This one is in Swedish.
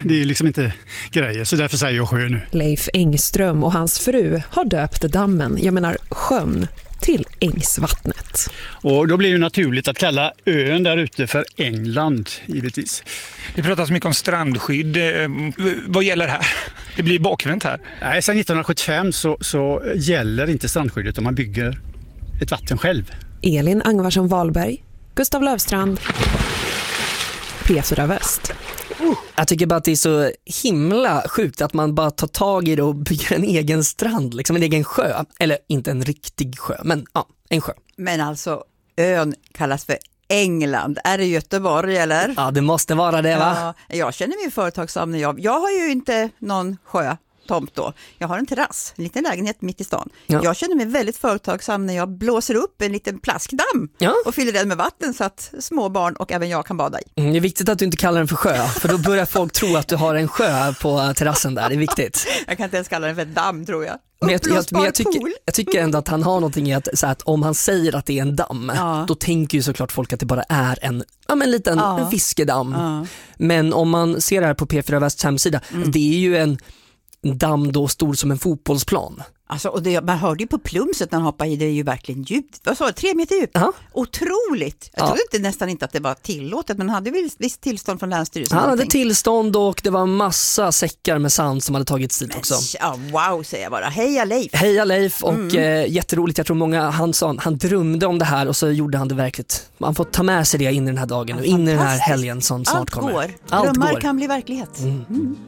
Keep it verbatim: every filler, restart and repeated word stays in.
det är liksom inte grejer, så därför säger jag sjö nu. Leif Engström och hans fru har döpt dammen, jag menar sjön, till Ängsvattnet. Och då blir det naturligt att kalla ön där ute för England, givetvis. Det pratas mycket om strandskydd. Vad gäller här? Det blir bakvänt här. Nej, sedan nittonhundrasjuttiofem så, så gäller inte strandskyddet om man bygger ett vatten själv. Elin Angvarsson Wahlberg, Gustav Löfstrand, P fyra Väst. Jag tycker bara att det är så himla sjukt att man bara tar tag i det och bygger en egen strand, liksom en egen sjö. Eller inte en riktig sjö, men ja, en sjö. Men alltså, ön kallas för England. Är det Göteborg eller? Ja, det måste vara det, va? Ja, jag känner mig företagsam när jag... Jag har ju inte någon sjö. Tomt då. Jag har en terrass, en liten lägenhet mitt i stan. Ja. Jag känner mig väldigt företagsam när jag blåser upp en liten plaskdamm ja. och fyller den med vatten så att små barn och även jag kan bada i. Mm, det är viktigt att du inte kallar den för sjö, för då börjar folk tro att du har en sjö på terrassen där. Det är viktigt. Jag kan inte ens kalla den för damm, tror jag. Men jag, jag, men jag, tycker, jag tycker ändå att han har någonting i att, så att om han säger att det är en damm, ja. då tänker ju såklart folk att det bara är en, ja, men en liten ja. en fiskedamm. Ja. Men om man ser det här på P fyra Västs hemsida, mm. det är ju en damm då stor som en fotbollsplan. Alltså, och det, man hörde ju på plumset när han hoppade i, det är ju verkligen djupt. Vad sa du? Tre meter djupt? Uh-huh. Otroligt! Jag ja. trodde inte, nästan inte att det var tillåtet, men han hade väl visst tillstånd från Länsstyrelsen. Han hade tillstånd och det var en massa säckar med sand som hade tagits dit också. Ja, wow, säger jag bara. Heja Leif! Heja Leif och mm. eh, jätteroligt. Jag tror många, han sa, han drömde om det här och så gjorde han det verkligt. Man får ta med sig det in i den här dagen och in i den här helgen som snart Allt kommer. Går. Allt Drömmar går. Kan bli verklighet. Mm. Mm.